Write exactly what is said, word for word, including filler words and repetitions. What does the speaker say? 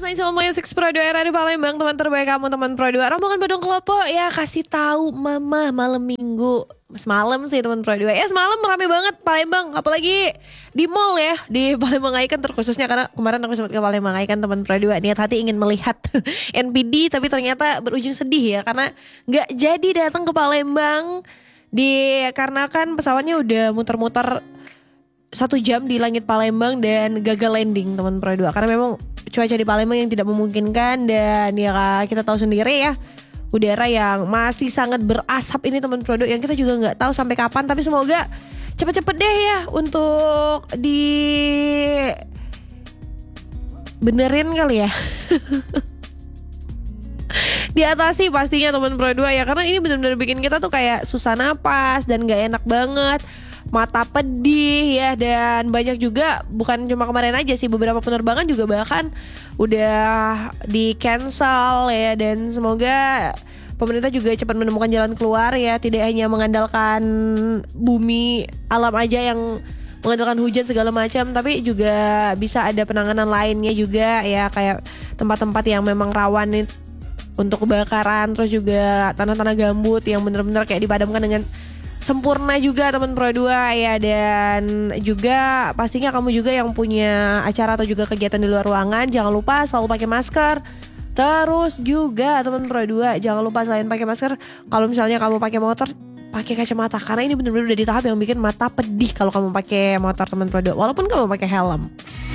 main sama Maya Six Pro dua era di Palembang. Teman terbaik kamu, teman Pro dua. Rombongan Badung Kelopo ya, kasih tahu mama malam minggu. Semalam sih teman Pro dua. Ya semalam rame banget Palembang, apalagi di mall ya, di Palembang Icon terkhususnya, karena kemarin aku sempat ke Palembang Icon teman Pro dua. Niat hati ingin melihat N P D, tapi ternyata berujung sedih ya, karena gak jadi datang ke Palembang dikarenakan pesawatnya udah muter-muter satu jam di langit Palembang dan gagal landing teman Pro dua, karena memang cuaca di Palembang yang tidak memungkinkan. Dan ya kita tahu sendiri ya, udara yang masih sangat berasap ini teman Pro dua, yang kita juga nggak tahu sampai kapan. Tapi semoga cepet-cepet deh ya untuk di benerin kali ya. Diatasi pastinya teman Pro dua ya, karena ini benar-benar bikin kita tuh kayak susah napas dan gak enak banget, mata pedih ya. Dan banyak juga, bukan cuma kemarin aja sih, beberapa penerbangan juga bahkan udah di cancel ya. Dan semoga pemerintah juga cepat menemukan jalan keluar ya, tidak hanya mengandalkan bumi alam aja yang mengandalkan hujan segala macam, tapi juga bisa ada penanganan lainnya juga ya, kayak tempat-tempat yang memang rawan nih untuk kebakaran, terus juga tanah-tanah gambut yang benar-benar kayak dipadamkan dengan sempurna juga teman Pro dua ya. Dan juga pastinya kamu juga yang punya acara atau juga kegiatan di luar ruangan, jangan lupa selalu pakai masker. Terus juga teman Pro dua, jangan lupa selain pakai masker, kalau misalnya kamu pakai motor, pakai kacamata, karena ini benar-benar udah di tahap yang bikin mata pedih kalau kamu pakai motor teman Pro dua, walaupun kamu pakai helm.